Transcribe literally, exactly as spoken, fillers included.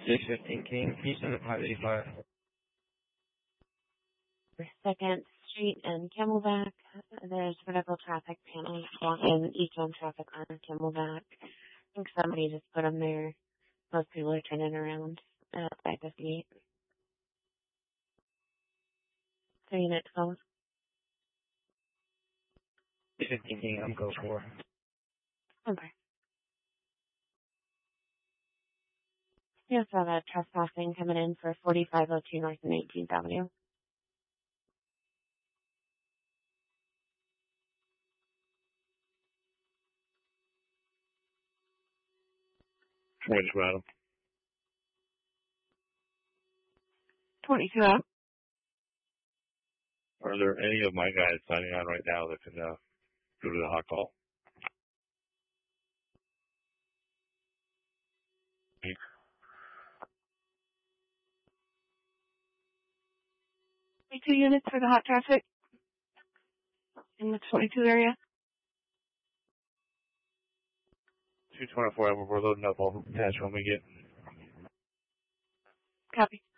six fifteen King, Houston at five eighty-five. Second Street and Camelback. There's vertical traffic panels blocking eastbound traffic on Camelback. I think somebody just put them there. Most people are turning around at five fifty-eight. Three units closed. fifteen King, I'm go for. Okay. We also have a trespassing coming in for forty-five oh two North and eighteenth Avenue. Which madam? twenty-two up. Are there any of my guys signing on right now that can uh, go to the hot call? Two units for the hot traffic in the twenty-two area. two twenty-four, we're loading up all the patch when we get. Copy.